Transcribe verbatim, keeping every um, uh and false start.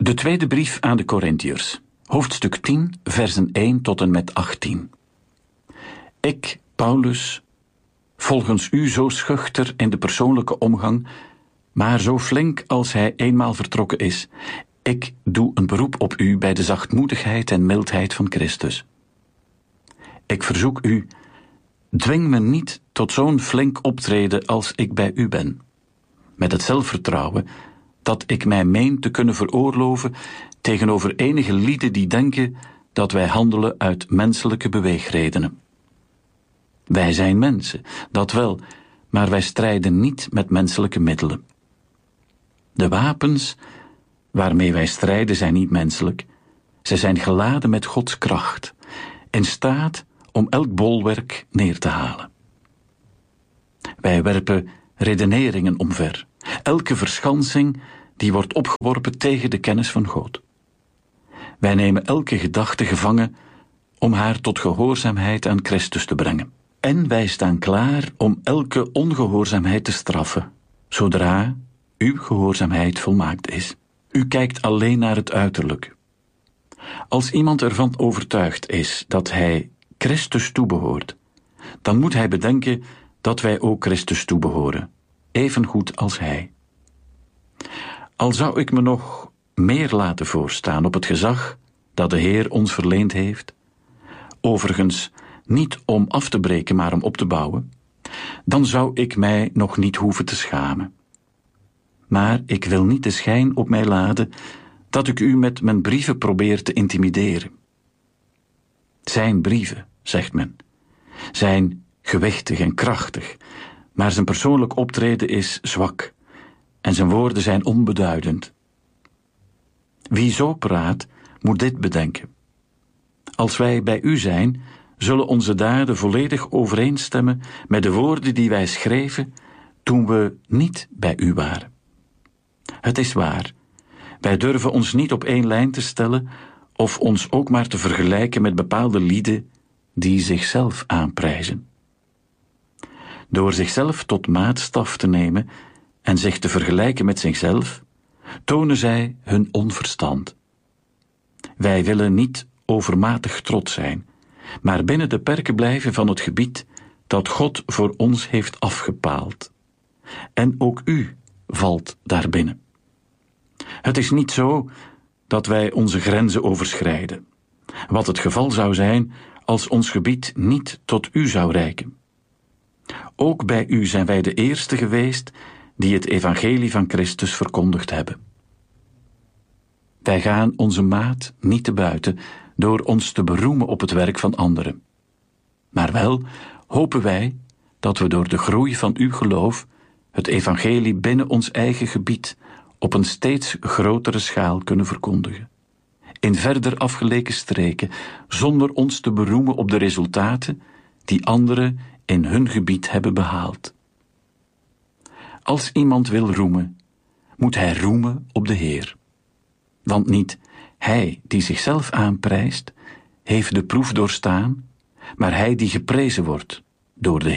De tweede brief aan de Korintiërs, hoofdstuk tien, versen één tot en met achttien. Ik, Paulus, volgens u zo schuchter in de persoonlijke omgang, maar zo flink als hij eenmaal vertrokken is, ik doe een beroep op u bij de zachtmoedigheid en mildheid van Christus. Ik verzoek u, dwing me niet tot zo'n flink optreden als ik bij u ben, met het zelfvertrouwen dat ik mij meen te kunnen veroorloven tegenover enige lieden die denken dat wij handelen uit menselijke beweegredenen. Wij zijn mensen, dat wel, maar wij strijden niet met menselijke middelen. De wapens waarmee wij strijden zijn niet menselijk. Zij zijn geladen met Gods kracht, in staat om elk bolwerk neer te halen. Wij werpen redeneringen omver, elke verschansing die wordt opgeworpen tegen de kennis van God. Wij nemen elke gedachte gevangen om haar tot gehoorzaamheid aan Christus te brengen. En wij staan klaar om elke ongehoorzaamheid te straffen, zodra uw gehoorzaamheid volmaakt is. U kijkt alleen naar het uiterlijk. Als iemand ervan overtuigd is dat hij Christus toebehoort, dan moet hij bedenken dat wij ook Christus toebehoren, evengoed als hij. Al zou ik me nog meer laten voorstaan op het gezag dat de Heer ons verleend heeft, overigens niet om af te breken, maar om op te bouwen, dan zou ik mij nog niet hoeven te schamen. Maar ik wil niet de schijn op mij laden dat ik u met mijn brieven probeer te intimideren. Zijn brieven, zegt men, zijn gewichtig en krachtig, maar zijn persoonlijk optreden is zwak en zijn woorden zijn onbeduidend. Wie zo praat, moet dit bedenken. Als wij bij u zijn, zullen onze daden volledig overeenstemmen met de woorden die wij schreven toen we niet bij u waren. Het is waar, wij durven ons niet op één lijn te stellen of ons ook maar te vergelijken met bepaalde lieden die zichzelf aanprijzen. Door zichzelf tot maatstaf te nemen en zich te vergelijken met zichzelf, tonen zij hun onverstand. Wij willen niet overmatig trots zijn, maar binnen de perken blijven van het gebied dat God voor ons heeft afgepaald. En ook u valt daarbinnen. Het is niet zo dat wij onze grenzen overschrijden, wat het geval zou zijn als ons gebied niet tot u zou reiken. Ook bij u zijn wij de eerste geweest die het evangelie van Christus verkondigd hebben. Wij gaan onze maat niet te buiten door ons te beroemen op het werk van anderen. Maar wel hopen wij dat we door de groei van uw geloof het evangelie binnen ons eigen gebied op een steeds grotere schaal kunnen verkondigen. In verder afgelegen streken, zonder ons te beroemen op de resultaten die anderen in hun gebied hebben behaald. Als iemand wil roemen, moet hij roemen op de Heer. Want niet hij die zichzelf aanprijst, heeft de proef doorstaan, maar hij die geprezen wordt door de Heer.